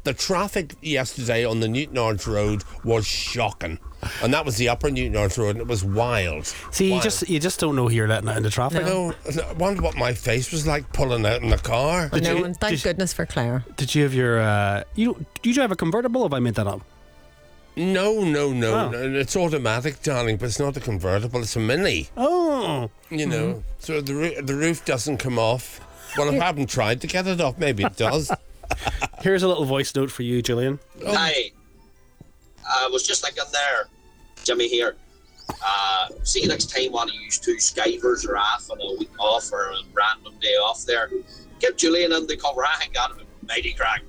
The traffic yesterday on the Newton Arch Road was shocking. And that was the upper Newton Arch Road, and it was wild. See, Wild. you just don't know here letting out in the traffic. No, I wonder what my face was like pulling out in the car. And thank goodness for Claire. Did you have your... do you drive a convertible, or have I made that up? No. Oh. It's automatic, darling, but it's not a convertible. It's a Mini. Oh. You know, so the roof doesn't come off. Well, I haven't tried to get it off. Maybe it does. Here's a little voice note for you, Gillian. Hi. I was just thinking there, Jimmy here. See, next time want to use 2 skivers or half on a week off or a random day off there. Get Julian in the cover. I think that'd be mighty crack.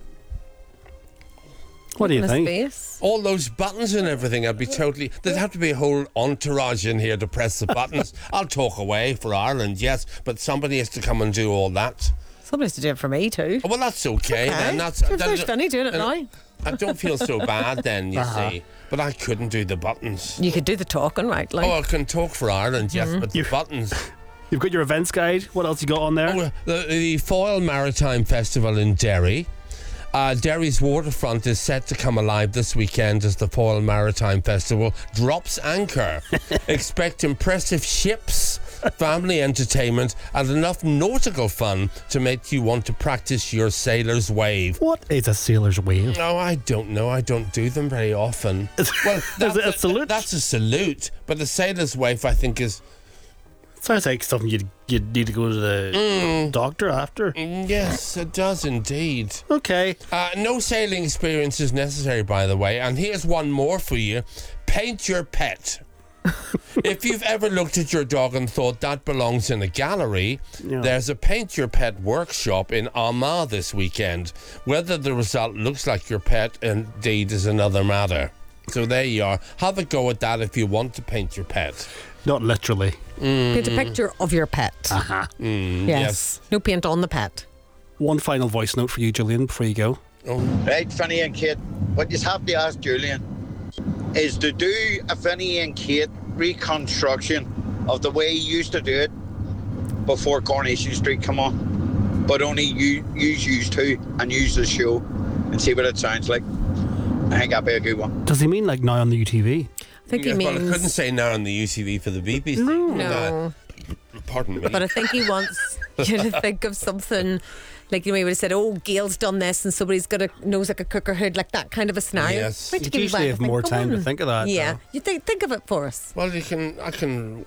What do you think? Space. All those buttons and everything, I'd be totally... There'd have to be a whole entourage in here to press the buttons. I'll talk away for Ireland, yes, but somebody has to come and do all that. Somebody's to do it for me too. Oh, well, that's okay. Then. There's Vinny doing it now. I don't feel so bad then, you see. But I couldn't do the buttons. You could do the talking, right? Like. Oh, I can talk for Ireland, yes, but the buttons... You've got your events guide. What else you got on there? Oh, the Foyle Maritime Festival in Derry. Derry's waterfront is set to come alive this weekend as the Foyle Maritime Festival drops anchor. Expect impressive ships, family entertainment, and enough nautical fun to make you want to practice your sailor's wave. What is a sailor's wave? No, I don't know. I don't do them very often. Well, Is it a salute? That's a salute, but the sailor's wave, I think, is... Sounds like something you'd need to go to the doctor after. Yes, it does indeed. Okay. No sailing experience is necessary, by the way. And here's one more for you. Paint your pet. If you've ever looked at your dog and thought that belongs in a gallery, there's a Paint Your Pet workshop in Armagh this weekend. Whether the result looks like your pet indeed is another matter. So there you are. Have a go at that if you want to paint your pet. Not literally. Paint a picture of your pet. Uh-huh. Yes. No paint on the pet. One final voice note for you, Gillian, before you go. Right, Finny and Kate, what you have to ask Julian is to do a Finny and Kate reconstruction of the way he used to do it before Coronation Street come on, but only use two and use the show and see what it sounds like. I think that'd be a good one. Does he mean like now on the UTV? I think he means... Well, I couldn't say now on the UCV for the BBC. No. Pardon me. But I think he wants you to think of something like, you know, he would have said, oh, Gail's done this and somebody's got a nose like a cooker hood, like that kind of a scenario. Yes. Right, You usually have more time to think of that. Yeah. though. You think of it for us. Well, I can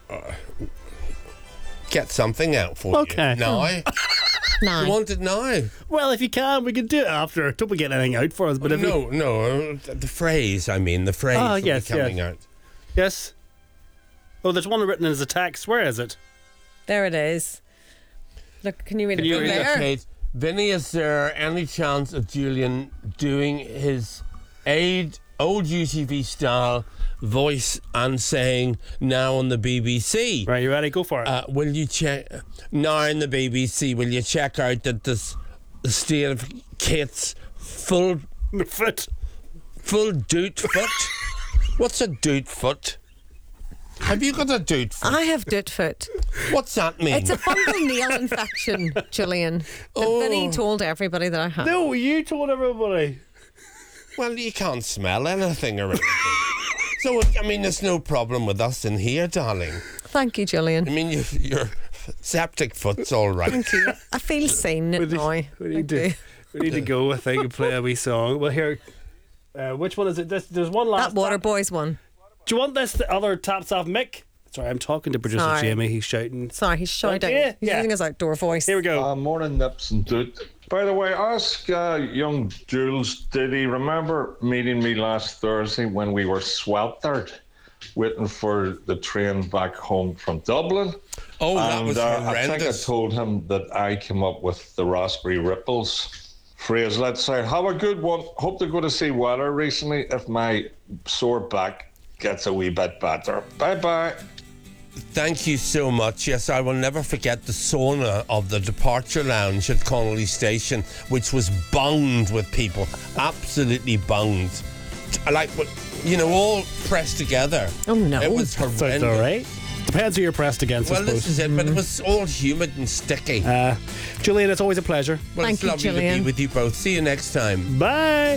get something out for Okay. you. Now, No. you want it now? Well, if you can, we can do it after. Don't we get anything out for us? But if you, No, the phrase, the phrase will be coming out. Yes. Oh, there's one written as a text. Where is it? There it is. Look, can you read Can it you from read there? it, Kate? Vinny, is there any chance of Julian doing his old UCV style voice and saying now on the BBC? Right, you ready? Go for it. Will you check now on the BBC? Will you check out that the state of Kate's full Foot. doot foot? What's a doot foot? Have you got a doot foot? I have doot foot. What's that mean? It's a fungal nail infection, Julian. Vinny told everybody that I have. No, you told everybody. Well, you can't smell anything or anything. So, there's no problem with us in here, darling. Thank you, Julian. Your septic foot's all right. Thank you. I feel seen now. We need to go, I think, and play a wee song. Well, here, which one is it? There's one last. That Waterboys one. Do you want this other taps off Mick? Sorry, I'm talking to producer Sorry. Jamie. He's shouting. Sorry, he's shouting. Okay, He's yeah. using his outdoor voice. Here we go. Morning, Nips and Doot. By the way, ask young Jules, did he remember meeting me last Thursday when we were sweltered, waiting for the train back home from Dublin? Oh, that was I think I horrendous. told him that I came up with the Raspberry Ripples phrase. Let's say, have a good one. Hope to go to see Weller recently if my sore back gets a wee bit better. Bye-bye. Thank you so much. Yes, I will never forget the sauna of the departure lounge at Connolly Station, which was bunged with people. Absolutely bunged. All pressed together. Oh, no. It was Sounds horrendous. all right. Depends who you're pressed against, I Well, suppose. this is it, but it was all humid and sticky. Julian, it's always a pleasure. Well, Thank it's you, lovely to Gillian. be with you both. See you next time. Bye.